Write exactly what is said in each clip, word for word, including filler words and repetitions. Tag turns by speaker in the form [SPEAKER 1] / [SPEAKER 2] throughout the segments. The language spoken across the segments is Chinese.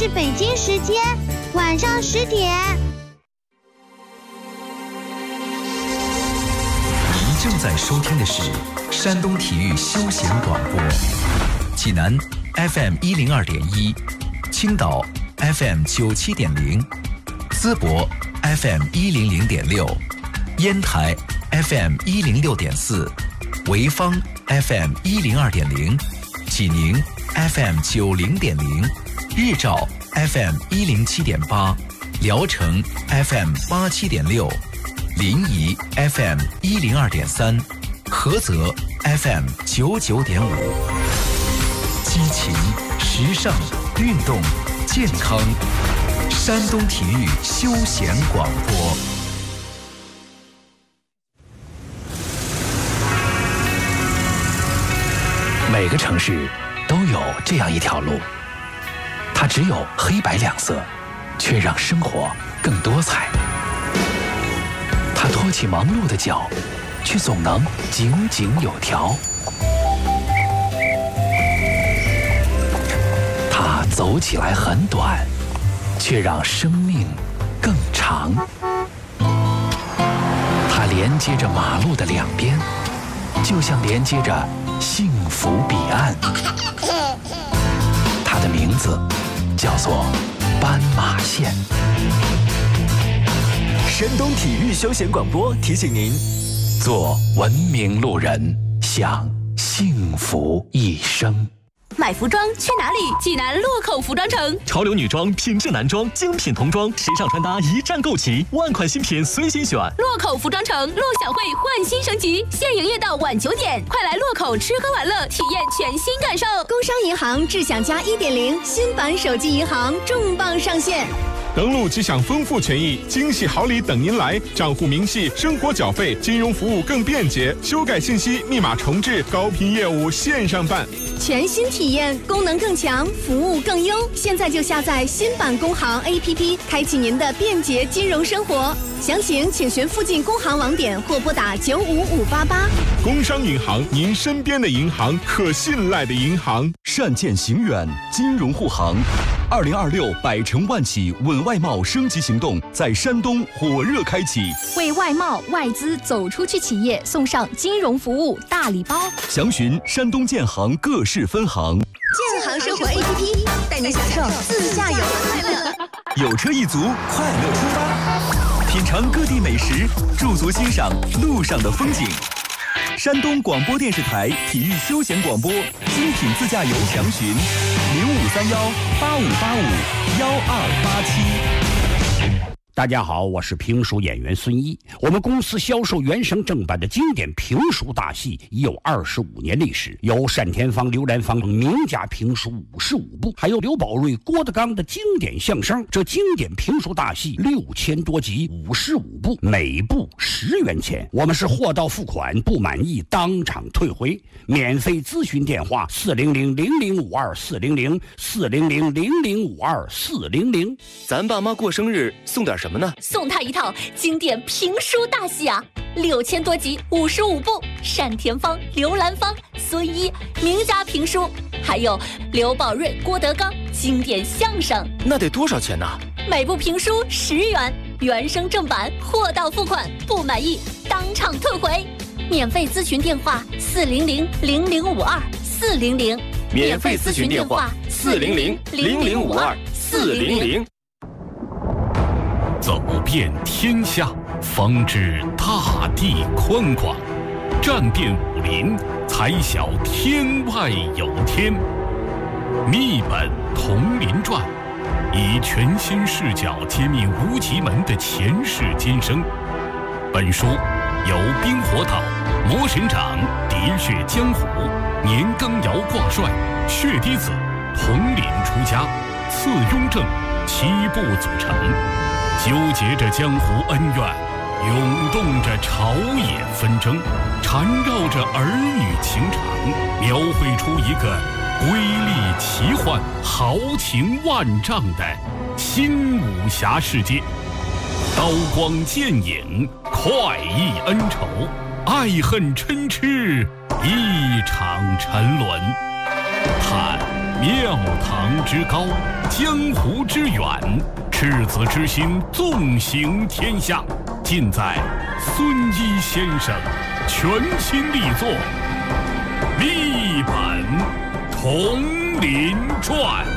[SPEAKER 1] 是北京时间晚上十点。
[SPEAKER 2] 您正在收听的是山东体育休闲广播，济南 F M 一零二点一，青岛 F M 九七点零，淄博 F M 一零零点六，烟台 F M 一零六点四，潍坊 F M 一零二点零，济宁 F M 九零点零，日照 F M 一零七点八，聊城 F M 八七点六，临沂 F M 一零二点三，菏泽 F M 九九点五。激情、时尚、运动、健康，山东体育休闲广播。
[SPEAKER 3] 每个城市都有这样一条路，它只有黑白两色，却让生活更多彩。它拖起忙碌的脚，却总能井井有条。它走起来很短，却让生命更长。它连接着马路的两边，就像连接着幸福彼岸。它的名字叫做斑马线。
[SPEAKER 4] 山东体育休闲广播提醒您：
[SPEAKER 3] 做文明路人，享幸福一生。
[SPEAKER 5] 买服装去哪里？济南洛口服装城，
[SPEAKER 6] 潮流女装、品质男装、精品童装、时尚穿搭一站购齐，万款新品随心选。
[SPEAKER 5] 洛口服装城陆小慧焕新升级，现营业到晚九点，快来洛口吃喝玩乐，体验全新感受。
[SPEAKER 7] 工商银行智享加一点零新版手机银行重磅上线。
[SPEAKER 8] 登录即享丰富权益，惊喜好礼等您来！账户明细、生活缴费、金融服务更便捷，修改信息、密码重置、高频业务线上办，
[SPEAKER 7] 全新体验，功能更强，服务更优。现在就下载新版工行 A P P， 开启您的便捷金融生活。详情请询附近工行网点或拨打九五五八八。
[SPEAKER 8] 工商银行，您身边的银行，可信赖的银行。
[SPEAKER 9] 善见行远，金融护航。二零二六百城万企稳外贸升级行动在山东火热开启，
[SPEAKER 10] 为外贸外资走出去企业送上金融服务大礼包。
[SPEAKER 9] 详询山东建行各市分行。
[SPEAKER 7] 建行生活 A P P 带您享受自驾游的快乐。
[SPEAKER 4] 有车一族，快乐出发，品尝各地美食，驻足欣赏路上的风景。山东广播电视台体育休闲广播，精品自驾游详询零五三幺八五八五幺二八七。
[SPEAKER 11] 大家好，我是评书演员孙一。我们公司销售原声正版的经典评书大戏已有二十五年历史，有单田芳、刘兰芳名家评书五十五部，还有刘宝瑞、郭德纲的经典相声。这经典评书大戏六千多集，五十五部，每部十元钱。我们是货到付款，不满意当场退回。免费咨询电话：四零零零零五二四零零四零零零零五二四零零。
[SPEAKER 6] 咱爸妈过生日送点什么呢？
[SPEAKER 5] 送他一套经典评书大戏啊，六千多集，五十五部，单田芳、刘兰芳、孙一名家评书，还有刘宝瑞、郭德纲经典相声。
[SPEAKER 6] 那得多少钱呢？
[SPEAKER 5] 每部评书十元，原声正版，货到付款，不满意当场退回。免费咨询电话：四零零零零五二四零零。
[SPEAKER 6] 免费咨询电话：四零零零零五二四零零。
[SPEAKER 12] 走遍天下，方知大地宽广；战遍武林，才晓天外有天。密本同林传，以全新视角揭秘无极门的前世今生。本书由冰火岛、魔神掌、喋血江湖、年羹尧挂帅、血滴子、统领出家、次雍正七部组成，纠结着江湖恩怨，涌动着朝野纷争，缠绕着儿女情长，描绘出一个瑰丽奇幻、豪情万丈的新武侠世界。刀光剑影，快意恩仇，爱恨嗔痴，一场沉沦。看庙堂之高，江湖之远，赤子之心纵行天下，尽在孙一先生全新力作《一本铜林传》。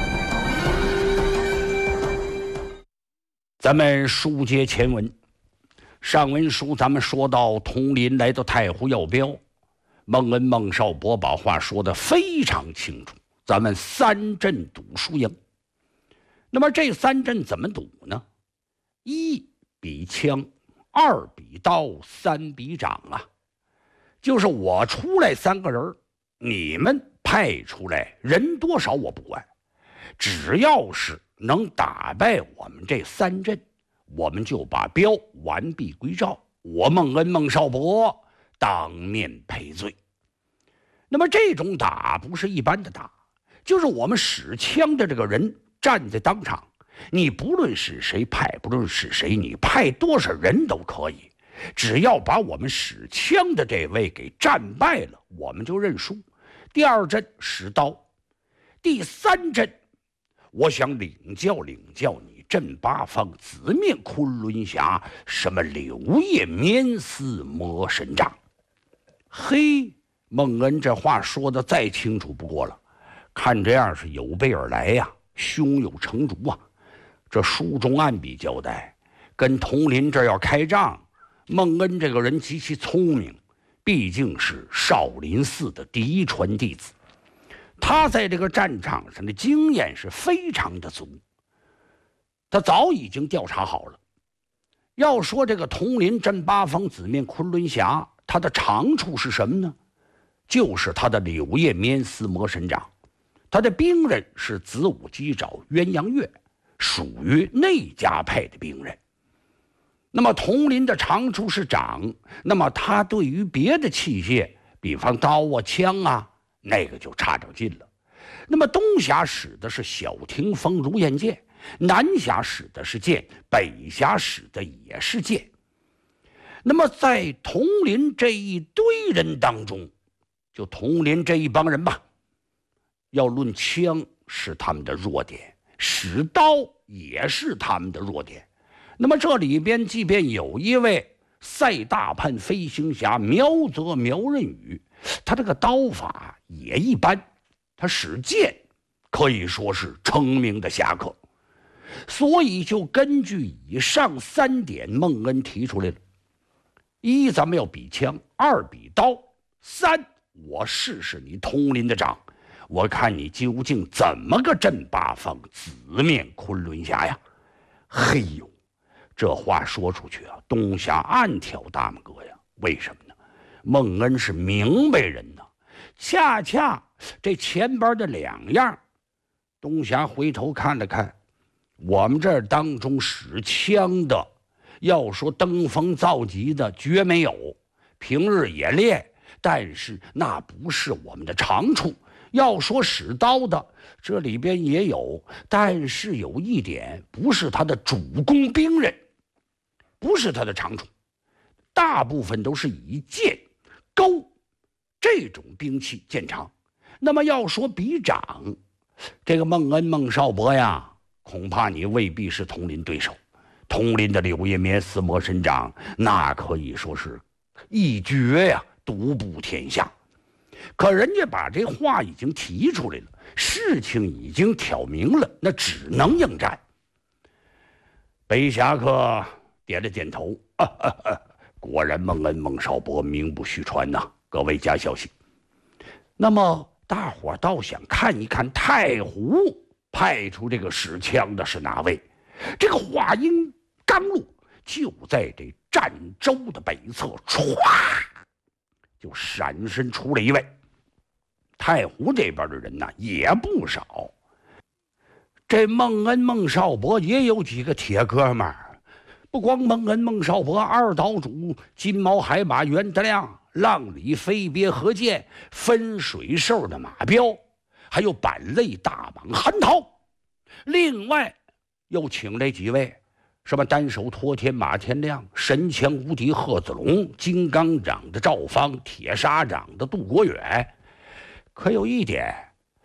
[SPEAKER 11] 咱们书接前文，上文书咱们说到佟林来到太湖要镖，孟恩、孟少伯把话说得非常清楚，咱们三阵赌输赢。那么这三阵怎么赌呢？一比枪，二比刀，三比掌啊。就是我出来三个人，你们派出来人多少我不管，只要是能打败我们这三阵，我们就把镖完璧归赵，我孟恩、孟少伯当面赔罪。那么这种打不是一般的打，就是我们使枪的这个人站在当场，你不论是谁派，不论是谁，你派多少人都可以，只要把我们使枪的这位给战败了，我们就认输。第二阵使刀，第三阵我想领教领教你镇八方紫面昆仑侠什么柳叶面丝魔神掌。嘿，孟恩这话说的再清楚不过了，看这样是有备而来呀，胸有成竹啊。这书中暗笔交代，跟佟林这要开仗，孟恩这个人极其聪明，毕竟是少林寺的第一传弟子，他在这个战场上的经验是非常的足，他早已经调查好了。要说这个佟林镇八方紫面昆仑侠，他的长处是什么呢？就是他的柳叶面丝魔神掌。他的兵刃是子午鸡爪鸳鸯月，属于内家派的兵刃。那么佟林的长处是掌，那么他对于别的器械，比方刀啊枪啊，那个就差点劲了。那么东侠使的是小霆锋如燕剑，南侠使的是剑，北侠使的也是剑。那么在佟林这一堆人当中，就佟林这一帮人吧，要论枪是他们的弱点，使刀也是他们的弱点。那么这里边即便有一位赛大判飞行侠苗泽苗刃宇，他这个刀法也一般，他使剑可以说是成名的侠客。所以就根据以上三点，孟恩提出来了：一，咱们要比枪；二，比刀；三，我试试你佟林的掌，我看你究竟怎么个镇八方紫面昆仑侠呀！嘿呦，这话说出去啊，东侠暗挑大拇哥呀。为什么呢？孟恩是明白人呐，恰恰这前边的两样，东侠回头看了看，我们这当中使枪的，要说登峰造极的绝没有，平日也练，但是那不是我们的长处。要说使刀的，这里边也有，但是有一点不是他的主攻兵刃，不是他的长处，大部分都是以剑钩这种兵器见长。那么要说比掌，这个孟恩孟少伯呀，恐怕你未必是佟林对手。佟林的柳叶面丝魔神掌，那可以说是一绝呀，独步天下。可人家把这话已经提出来了，事情已经挑明了，那只能应战。北侠客点了点头，啊啊啊、果然孟恩孟少伯名不虚传呐、啊，各位加小心。那么大伙倒想看一看太湖派出这个使枪的是哪位。这个话音刚落，就在这战舟的北侧，唰就闪身出了一位。太湖这边的人呢也不少，这孟恩孟少伯也有几个铁哥们儿，不光孟恩孟少伯，二岛主金毛海马袁德亮、浪里飞别何健、分水兽的马彪，还有板类大蟒韩涛。另外又请来几位，什么单手托天马天亮、神枪无敌贺子龙、金刚掌的赵方、铁砂掌的杜国远。可有一点，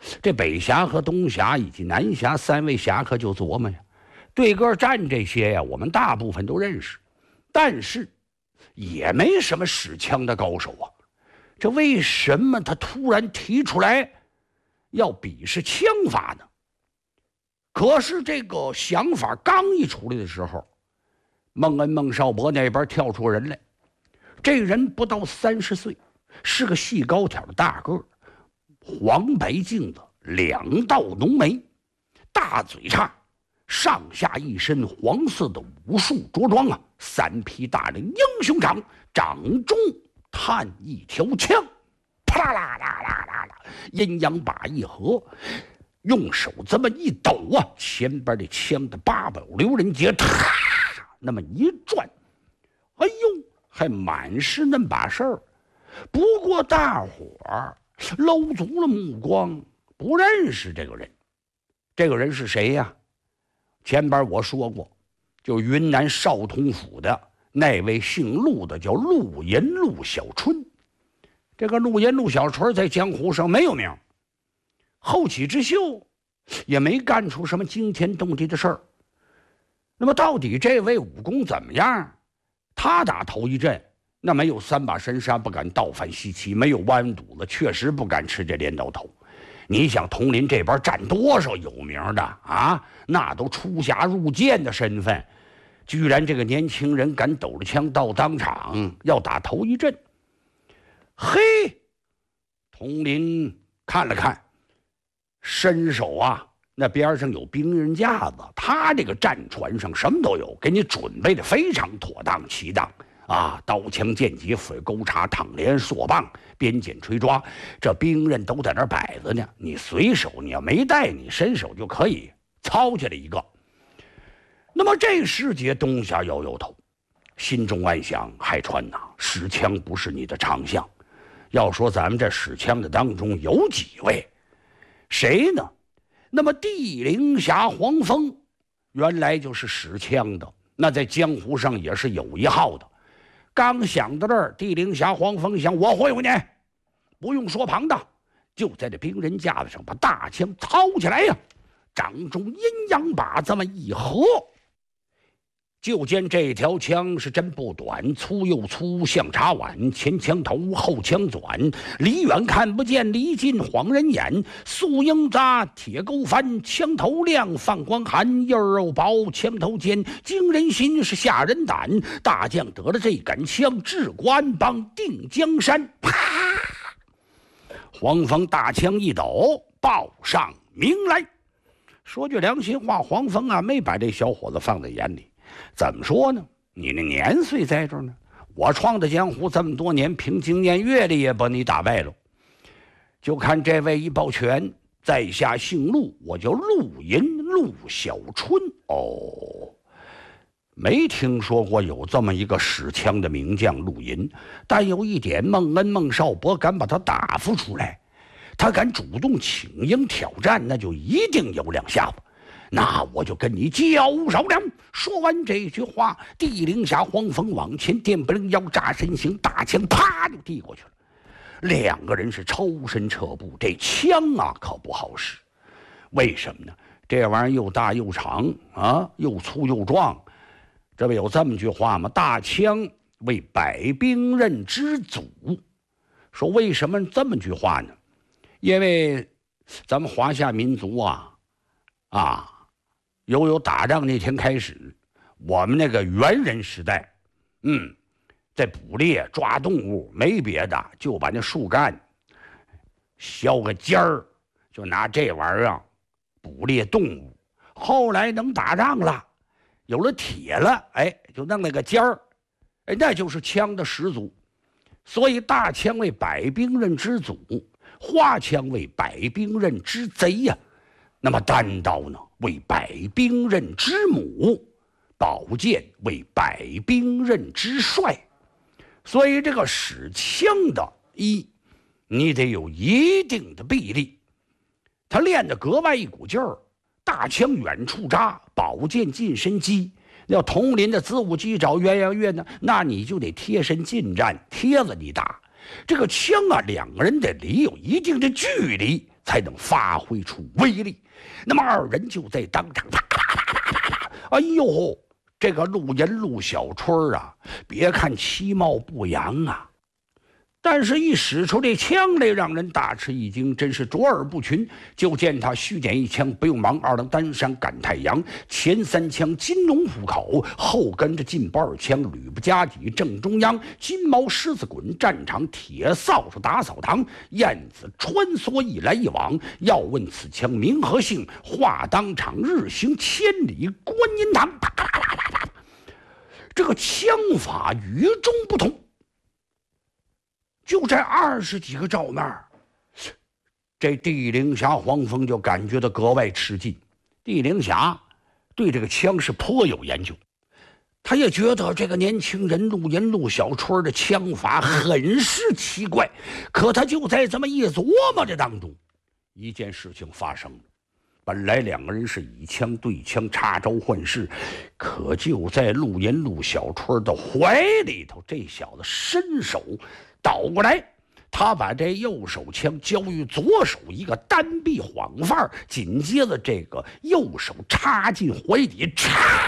[SPEAKER 11] 这北峡和东峡以及南峡三位侠客就琢磨呀，对个战这些呀，我们大部分都认识，但是也没什么使枪的高手啊。这为什么他突然提出来要比试枪法呢？可是这个想法刚一出来的时候，孟恩孟少伯那边跳出人来。这人不到三十岁，是个细高挑的大个儿，黄白镜子，两道浓眉，大嘴叉，上下一身黄色的武术着装啊，三匹大领英雄掌，掌中探一条枪，啪啦啦啦啦啦，阴阳把一合，用手这么一抖啊，前边的枪的八宝留人节，啪，那么一转，哎呦，还满是那么把事儿。不过大伙儿搂足了目光，不认识这个人。这个人是谁呀？前边我说过，就云南少通府的那位姓陆的，叫陆银陆小春。这个陆银陆小春在江湖上没有名，后起之秀也没干出什么惊天动地的事儿。那么到底这位武功怎么样？他打头一阵，那没有三把神杀不敢倒反西岐，没有弯肚子确实不敢吃这镰刀头。你想铜陵这边占多少有名的啊？那都出峡入剑的身份，居然这个年轻人敢抖着枪到当场要打头一阵。嘿，铜陵看了看，身手啊，那边上有兵刃架子，他这个战船上什么都有，给你准备的非常妥当齐当啊！刀枪剑戟斧钩叉躺镰槊棒鞭锏锤抓，这兵刃都在那儿摆着呢。你随手你要没带，你伸手就可以操起来一个。那么这时节东霞摇摇头，心中暗想：海川呐，使枪不是你的长项。要说咱们这使枪的当中有几位，谁呢？那么地灵侠黄蜂原来就是使枪的，那在江湖上也是有一号的。刚想到这儿，地灵侠黄蜂想：我会会你，不用说旁的，就在这兵刃架子上把大枪掏起来呀，掌中阴阳把这么一合，就见这条枪是真不短，粗又粗，像茶碗，前枪头后枪短，离远看不见，离近晃人眼。素鹰扎，铁钩翻，枪头亮，放光寒，叶肉薄，枪头尖，惊人心，是吓人胆。大将得了这杆枪，治国安邦，定江山。啪！黄蜂大枪一抖，报上名来。说句良心话，黄蜂啊，没把这小伙子放在眼里。怎么说呢？你那年岁在这儿呢，我闯的江湖这么多年，凭经验阅历也把你打败了。就看这位一抱拳，在下姓陆，我叫陆银陆小春。哦，没听说过有这么一个使枪的名将陆银，但有一点，孟恩孟少伯敢把他打发出来，他敢主动请缨挑战，那就一定有两下子。那我就跟你交手了。说完这句话，地灵侠黄蜂往前垫不灵腰，炸身形，大枪啪就递过去了。两个人是抽身撤步，这枪啊可不好使。为什么呢？这玩意儿又大又长啊，又粗又壮。这不有这么句话吗？大枪为百兵刃之祖。说为什么这么句话呢？因为咱们华夏民族啊啊由有打仗那天开始，我们那个猿人时代，嗯，在捕猎抓动物，没别的，就把那树干削个尖儿，就拿这玩意儿捕猎动物。后来能打仗了，有了铁了，哎，就弄那个尖儿，哎，那就是枪的始祖。所以大枪为百兵刃之祖，花枪为百兵刃之贼呀、啊。那么单刀呢，为百兵刃之母；宝剑为百兵刃之帅。所以这个使枪的一，你得有一定的臂力，他练得格外一股劲儿。大枪远处扎，宝剑近身击。要铜林的子午鸡爪鸳鸯月呢，那你就得贴身近战，贴着你打。这个枪啊，两个人得离有一定的距离， 才能发挥出威力。那么二人就在当场，啪啪啪啪啪啪，哎呦，这个陆银陆小春啊，别看其貌不扬啊，但是一使出这枪来，让人大吃一惊，真是卓尔不群。就见他虚点一枪，不用忙，二郎单山赶太阳，前三枪金龙虎口，后跟着进不二枪吕布夹戟，正中央金毛狮子滚，战场铁扫帚打扫堂，燕子穿梭一来一往。要问此枪名何姓？话当场日行千里观音堂。啪啪啪啪啪，这个枪法与众不同。就这二十几个照面，这地灵侠黄蜂就感觉到格外吃劲。地灵侠对这个枪是颇有研究，他也觉得这个年轻人陆银陆小春的枪法很是奇怪。可他就在这么一琢磨的当中，一件事情发生了。本来两个人是以枪对枪，插招换式，可就在陆银陆小春的怀里头，这小子伸手倒过来，他把这右手枪交于左手一个单臂晃范，紧接着这个右手插进怀里，嚓，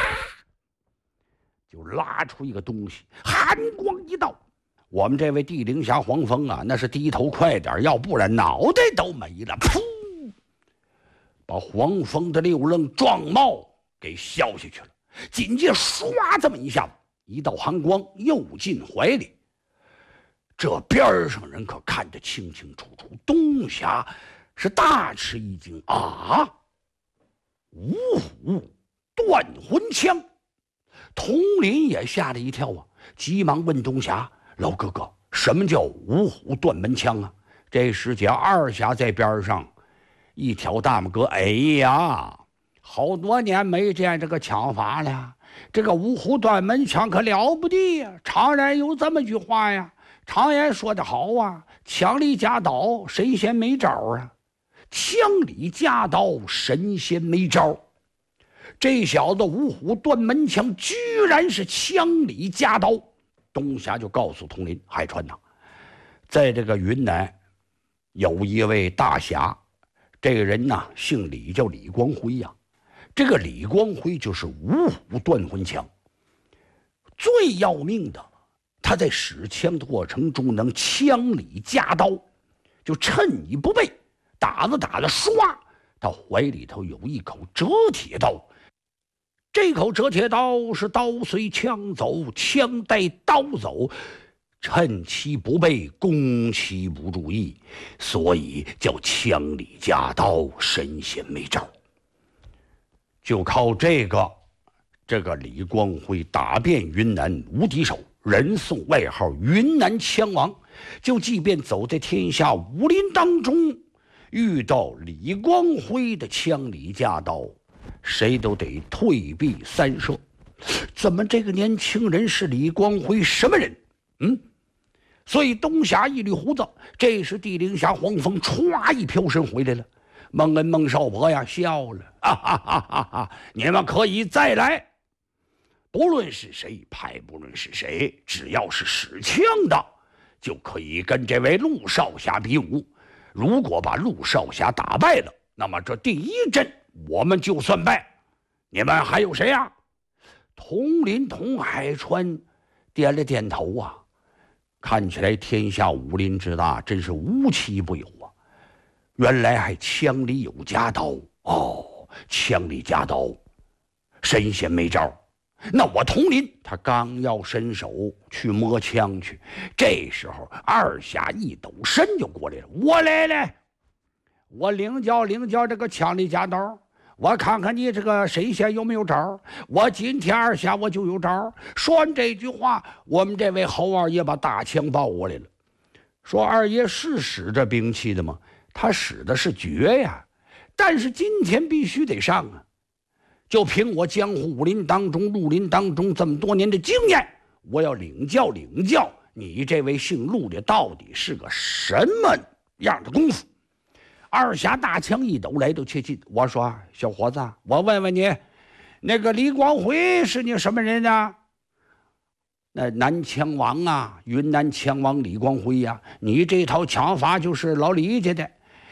[SPEAKER 11] 就拉出一个东西，寒光一道。我们这位地灵侠黄蜂啊，那是低头快点，要不然脑袋都没了，噗，把黄蜂的六愣撞帽给削下去了。紧接着唰这么一下子，一道寒光又进怀里。这边上人可看得清清楚楚，东侠是大吃一惊啊！五虎断魂枪，佟林也吓了一跳啊，急忙问东侠：“老哥哥，什么叫五虎断门枪啊？”这时贾二侠在边上一挑大拇哥：“哎呀，好多年没见这个枪法了，这个五虎断门枪可了不得呀！常言有这么句话呀。常言说得好啊，枪里夹刀，神仙没招啊！枪里夹刀，神仙没招。这小子五虎断门枪，居然是枪里夹刀。东侠就告诉佟林：“海川呐，在这个云南有一位大侠，这个人呐姓李，叫李光辉呀、啊。这个李光辉就是五虎断魂枪，最要命的。”他在使枪的过程中能枪里夹刀，就趁你不备，打着打着唰，他怀里头有一口折铁刀。这口折铁刀是刀随枪走，枪带刀走，趁其不备，攻其不注意，所以叫枪里夹刀，神仙没招。就靠这个，这个李光辉打遍云南无敌手。人送外号云南枪王，就即便走在天下武林当中，遇到李光辉的枪里夹刀，谁都得退避三舍。怎么这个年轻人是李光辉什么人？嗯，所以东侠一捋胡子，这时地灵侠黄蜂歘一飘身回来了。孟恩孟少伯呀笑了，哈哈哈哈哈！你们可以再来。不论是谁派，不论是谁，只要是使枪的，就可以跟这位陆少侠比武。如果把陆少侠打败了，那么这第一阵我们就算败。你们还有谁呀？佟林、佟海川点了点头啊，看起来天下武林之大，真是无奇不有啊。原来还枪里有夹刀哦，枪里夹刀，神仙没招。那我佟林他刚要伸手去摸枪去，这时候二侠一抖身就过来了。我来了，我领教领教这个枪里夹刀，我看看你这个神仙有没有招。我今天二侠我就有招。说完这句话，我们这位侯二爷把大枪抱过来了，说二爷是使这兵器的吗？他使的是绝呀，但是今天必须得上啊。就凭我江湖武林当中、绿林当中这么多年的经验，我要领教领教你这位姓陆的到底是个什么样的功夫。二侠大枪一抖，来到切近，我说：“小伙子，我问问你，那个李光辉是你什么人呢？”那南枪王啊，云南枪王李光辉呀、啊，你这套枪法就是老李家的。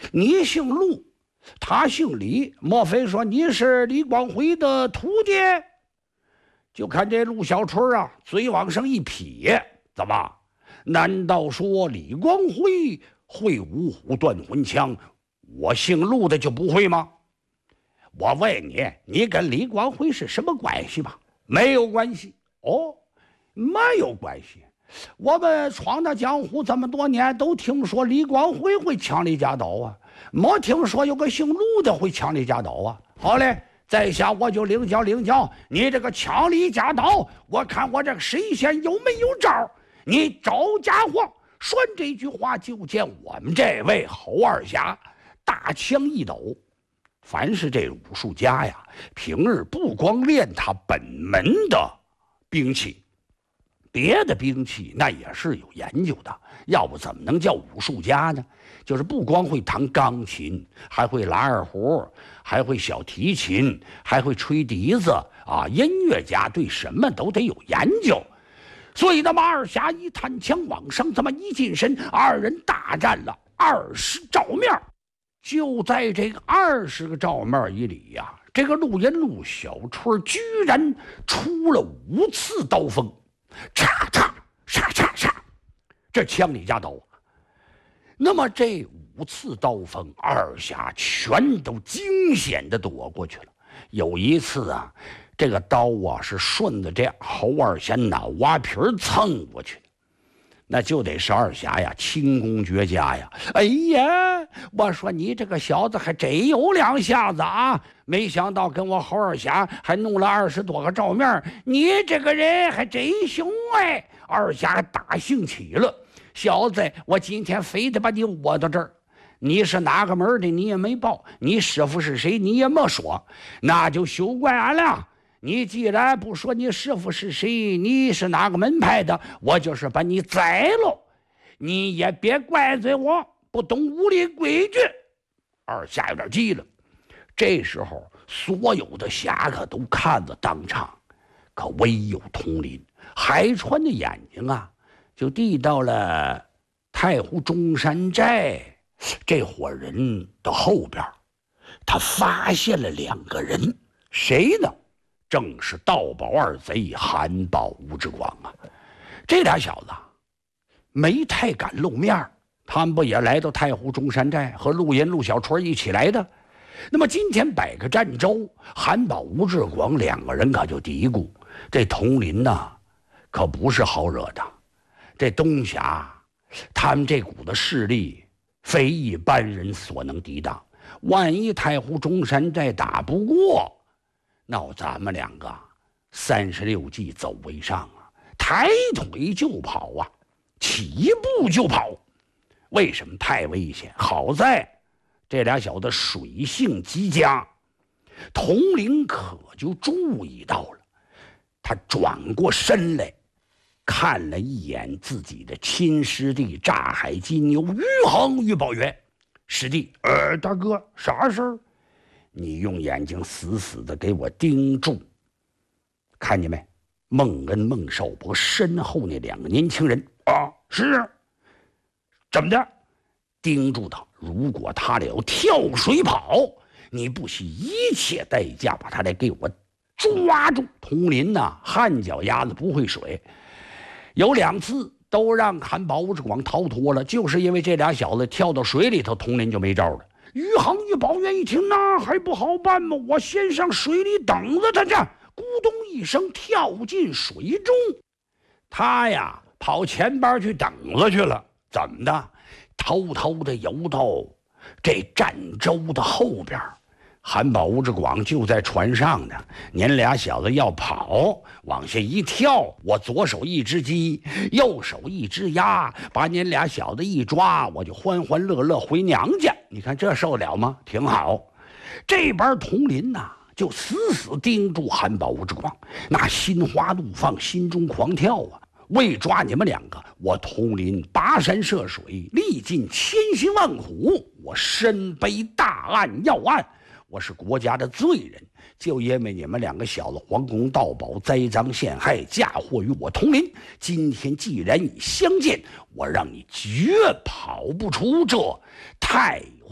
[SPEAKER 11] 你姓陆，他姓李，莫非说你是李光辉的徒弟？就看这陆小春啊，嘴往上一撇，怎么？难道说李光辉会五虎断魂枪，我姓陆的就不会吗？我问你，你跟李光辉是什么关系吧？没有关系哦，没有关系。我们闯荡江湖这么多年，都听说李光辉会枪里夹刀啊，没听说有个姓陆的会枪里夹刀啊。好嘞，在下我就领教领教你这个枪里夹刀，我看我这个神仙有没有招。你找家伙说这句话，就见我们这位侯二侠大枪一抖。凡是这武术家呀，平日不光练他本门的兵器，别的兵器那也是有研究的，要不怎么能叫武术家呢？就是不光会弹钢琴，还会拉二胡，还会小提琴，还会吹笛子啊！音乐家对什么都得有研究。所以那么二侠一探枪往上这么一近身，二人大战了二十照面。就在这个二十个照面以里呀、啊，这个陆银陆小春居然出了五次刀锋，嚓嚓嚓嚓嚓，这枪里夹刀。那么这五次刀锋，二侠全都惊险的躲过去了。有一次啊，这个刀啊是顺着这侯二侠脑瓜皮蹭过去的，那就得是二侠呀，轻功绝佳呀！哎呀，我说你这个小子还真有两下子啊！没想到跟我侯二侠还弄了二十多个照面，你这个人还真行哎！二侠大兴起了，小子，我今天非得把你窝到这儿。你是哪个门的你也没报，你师傅是谁你也没说，那就休怪俺了。你既然不说你师傅是谁，你是哪个门派的，我就是把你宰了，你也别怪罪我不懂武林规矩。二侠有点急了。这时候所有的侠客都看着当场，可唯有佟林海川的眼睛啊就递到了太湖中山寨这伙人的后边，他发现了两个人，谁呢？正是盗宝二贼韩宝、吴志广啊！这俩小子没太敢露面，他们不也来到太湖中山寨和陆银、陆小春一起来的？那么今天摆个战周，韩宝、吴志广两个人可就嘀咕：这佟林呐，可不是好惹的。这东峡，他们这股子势力，非一般人所能抵挡。万一太湖中山寨打不过，那咱们两个三十六计走为上啊，抬腿就跑啊，起步就跑。为什么？太危险。好在这俩小子水性极佳，佟林可就注意到了。他转过身来，看了一眼自己的亲师弟炸海金牛于恒、于宝元。师弟，呃，大哥，啥事儿？你用眼睛死死的给我盯住，看见没？孟恩、孟少伯身后那两个年轻人啊，是怎么的？盯住他，如果他俩要跳水跑，你不惜一切代价把他来给我抓住。佟林呐，汗脚丫子不会水，有两次都让韩宝、吴志广逃脱了，就是因为这俩小子跳到水里头，佟林就没招了。于恒、于宝元一听，那还不好办吗？我先上水里等着他去。咕咚一声跳进水中，他呀跑前边去等着去了。怎么的？偷偷的游到这战舟的后边，韩宝、吴志广就在船上呢。您俩小子要跑，往下一跳，我左手一只鸡，右手一只鸭，把您俩小子一抓，我就欢欢乐乐回娘家。你看这受得了吗？挺好。这边佟林呐、啊，就死死盯住韩宝、吴志广，那心花怒放，心中狂跳啊！为抓你们两个，我佟林跋山涉水，历尽千辛万苦，我身背大案要案，我是国家的罪人。就因为你们两个小子皇宫盗宝，栽赃陷害，嫁祸于我佟林。今天既然已相见，我让你绝跑不出这太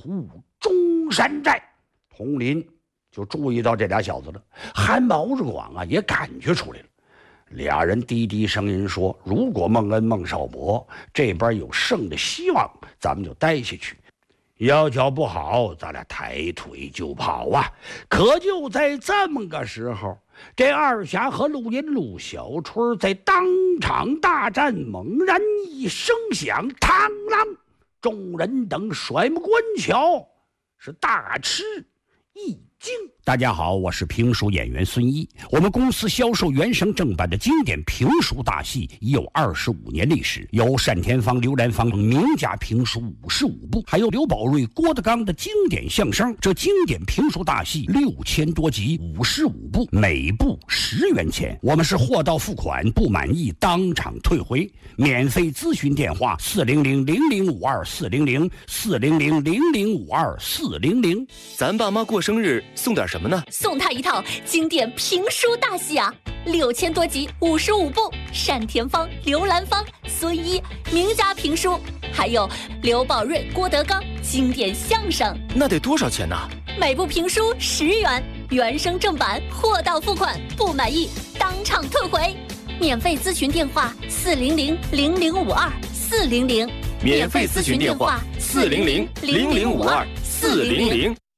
[SPEAKER 11] 湖中山寨。佟林就注意到这俩小子了，韩毛日广啊也感觉出来了。俩人低低声音说：“如果孟恩、孟少伯这边有胜的希望，咱们就待下去；要瞧不好，咱俩抬腿就跑啊！”可就在这么个时候，这二侠和陆银、陆小春在当场大战，猛然一声响，嘡啷，众人等甩目观瞧，是大吃一惊。大家好，我是评书演员孙一。我们公司销售原声正版的经典评书大戏已有二十五年历史，有单田芳、刘兰芳等名家评书五十五部，还有刘宝瑞、郭德纲的经典相声。这经典评书大戏六千多集，五十五部，每部十元钱。我们是货到付款，不满意当场退回。免费咨询电话：四零零零零五二四零零四零零零零五二四零零。
[SPEAKER 13] 咱爸妈过生日送点什么呢？
[SPEAKER 5] 送他一套经典评书大戏啊，六千多集，五十五部，单田芳、刘兰芳、孙一名家评书，还有刘宝瑞、郭德纲经典相声。
[SPEAKER 13] 那得多少钱呢？
[SPEAKER 5] 每部评书十元，原声正版，货到付款，不满意当场退回。免费咨询电话：四零零零零五二四零零。
[SPEAKER 13] 免费咨询电话：四零零零零五二四零零。